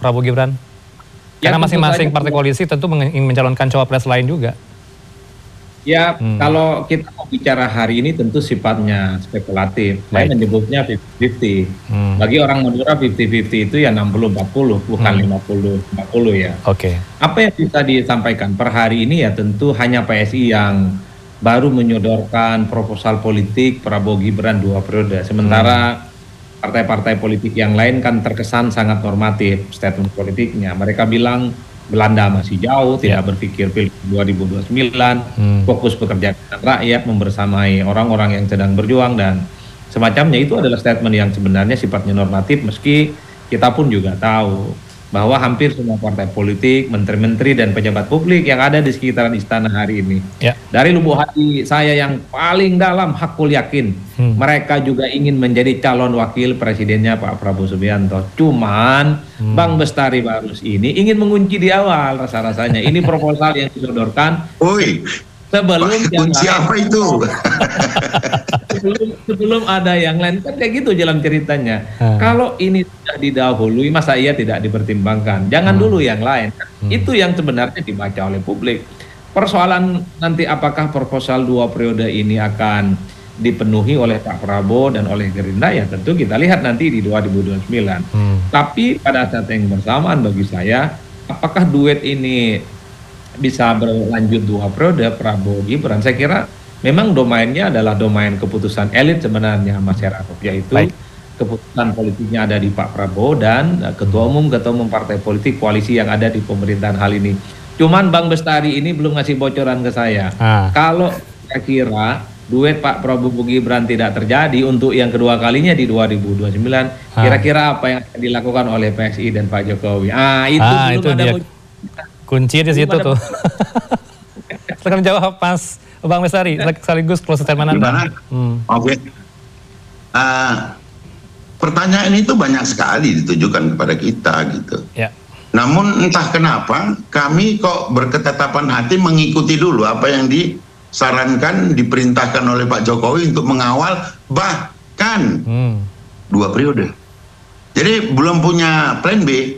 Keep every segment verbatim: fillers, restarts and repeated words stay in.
Prabowo Gibran? Ya, Karena masing-masing saja, partai koalisi tentu ingin mencalonkan cawapres lain juga. Ya, Hmm. kalau kita mau bicara hari ini tentu sifatnya spekulatif. Saya Baik. menyebutnya lima puluh lima puluh. Hmm. Bagi orang Madura lima puluh lima puluh itu ya enam puluh empat puluh, bukan Hmm. lima puluh empat puluh ya. Oke. Apa yang bisa disampaikan per hari ini ya tentu hanya P S I yang baru menyodorkan proposal politik Prabowo Gibran dua periode. Sementara partai-partai politik yang lain kan terkesan sangat normatif statement politiknya. Mereka bilang Belanda masih jauh, tidak Ya. berpikir pilpres dua ribu dua puluh sembilan, Hmm. fokus bekerja dengan rakyat, membersamai orang-orang yang sedang berjuang dan semacamnya. Itu adalah statement yang sebenarnya sifatnya normatif, meski kita pun juga tahu bahwa hampir semua partai politik, menteri-menteri dan pejabat publik yang ada di sekitaran istana hari ini, Ya. dari lubuk hati saya yang paling dalam hakul yakin, Hmm. mereka juga ingin menjadi calon wakil presidennya Pak Prabowo Subianto. Cuman Hmm. Bang Bestari Barus ini ingin mengunci di awal rasa-rasanya. Ini proposal yang disodorkan Woi, sebelum yang lain, siapa itu? sebelum, sebelum ada yang lain, kan kayak gitu jalan ceritanya. Hmm. Kalau ini sudah didahului, masa iya tidak dipertimbangkan? Jangan Hmm. dulu yang lain. Hmm. Itu yang sebenarnya dibaca oleh publik. Persoalan nanti apakah proposal dua periode ini akan dipenuhi oleh Pak Prabowo dan oleh Gerindra, ya tentu kita lihat nanti di dua ribu dua puluh sembilan. Hmm. Tapi pada saat yang bersamaan bagi saya, apakah duet ini bisa berlanjut dua periode Prabowo Gibran? Saya kira memang domainnya adalah domain keputusan elit sebenarnya masyarakat, yaitu Baik. keputusan politiknya ada di Pak Prabowo dan uh, ketua umum ketua umum partai politik koalisi yang ada di pemerintahan hal ini. Cuman Bang Bestari ini belum ngasih bocoran ke saya. Ah. Kalau kira-kira duet Pak Prabowo Gibran tidak terjadi untuk yang kedua kalinya di dua ribu dua puluh sembilan, Ah. kira-kira apa yang akan dilakukan oleh P S I dan Pak Jokowi? Ah, itu Ah, belum itu ada dia. bocoran. Kunci di situ Belum ada tuh. Silakan jawab Mas Bang Bestari, sekaligus close statement Anda. Gimana? Hmm. Oke. Ah, pertanyaan itu banyak sekali ditujukan kepada kita gitu. Ya. Namun entah kenapa kami kok berketetapan hati mengikuti dulu apa yang disarankan, diperintahkan oleh Pak Jokowi untuk mengawal bahkan Hmm. dua periode. Jadi belum punya plan B.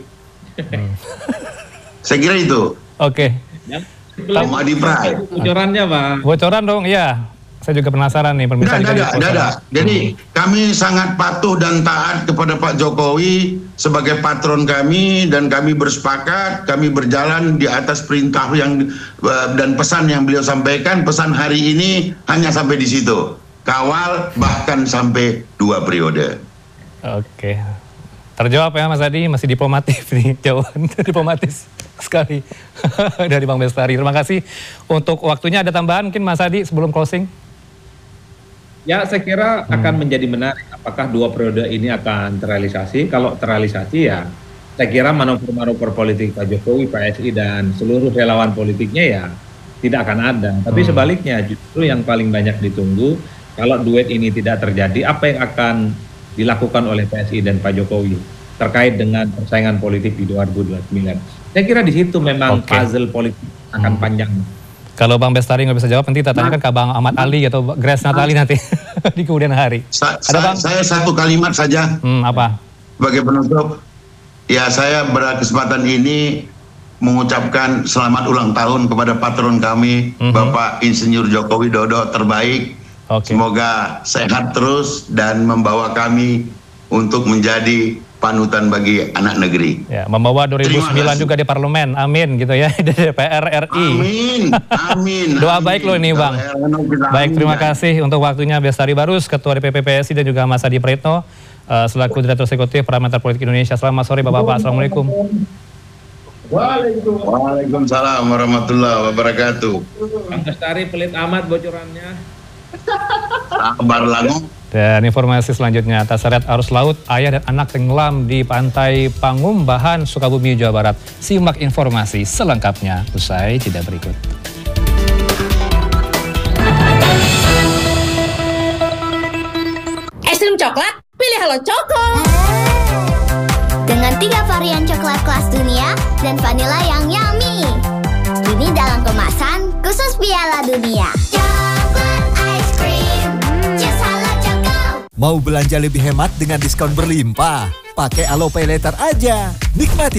Saya kira itu. Oke. Ya, Om Adi Pray. bocorannya Pak. Bocoran dong, iya. Saya juga penasaran nih pemirsa. Tidak, dikasih tidak, tidak, bocoran. tidak. Jadi kami sangat patuh dan taat kepada Pak Jokowi sebagai patron kami dan kami bersepakat, kami berjalan di atas perintah yang uh, dan pesan yang beliau sampaikan. Pesan hari ini hanya sampai di situ. Kawal bahkan sampai dua periode. Oke. Terjawab ya Mas Adi, masih diplomatif nih jawaban diplomatis sekali dari Bang Bestari. Terima kasih untuk waktunya. Ada tambahan mungkin Mas Adi sebelum closing? Ya, saya kira akan menjadi menarik apakah dua periode ini akan terrealisasi. Kalau terrealisasi ya saya kira manuver-manuver politik Pak Jokowi, P S I dan seluruh relawan politiknya ya tidak akan ada. Tapi Hmm. sebaliknya justru yang paling banyak ditunggu kalau duet ini tidak terjadi, apa yang akan dilakukan oleh P S I dan Pak Jokowi terkait dengan persaingan politik di dua ribu dua puluh sembilan. Saya kira di situ memang Oke. puzzle politik akan Hmm. panjang. Kalau Bang Bestari nggak bisa jawab, nanti kita tanyakan ke Bang Ahmad Ali atau Grace Natali nanti di kemudian hari. Sa Ada sa Bang? saya satu kalimat saja Hmm, apa? sebagai penutup. Ya, saya berkesempatan ini mengucapkan selamat ulang tahun kepada patron kami, Mhm. Bapak Insinyur Joko Widodo terbaik. Oke. Semoga sehat terus dan membawa kami untuk menjadi panutan bagi anak negeri. Ya, membawa dua ribu sembilan Terima kasih. juga di parlemen. Amin gitu ya di D P R R I. Amin, amin. Doa amin. baik loh ini Bang. Baik, terima kasih untuk waktunya Bestari Barus, Ketua D P P P S I dan juga Mas Adi Praetno, uh, selaku Direktur Eksekutif Parameter Politik Indonesia. Selamat sore Bapak-Bapak. Assalamualaikum. Waalaikumsalam warahmatullahi wabarakatuh. Bang Bestari pelit amat bocorannya. Sabar langu. Dan informasi selanjutnya, terseret arus laut, ayah dan anak tenggelam di pantai Pangumbahan, Sukabumi, Jawa Barat. Simak informasi selengkapnya usai jeda berikut. Es krim coklat, pilih Halo Choco. Dengan tiga varian coklat kelas dunia dan vanila yang yummy. Kini dalam kemasan khusus Piala Dunia. Coklat ice cream, just Halo Choco. Mau belanja lebih hemat dengan diskon berlimpah? Pakai Alo Pay Later aja. Nikmati